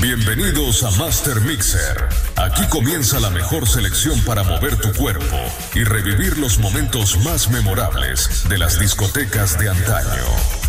Bienvenidos a Master Mixer. Aquí comienza la mejor selección para mover tu cuerpo y revivir los momentos más memorables de las discotecas de antaño.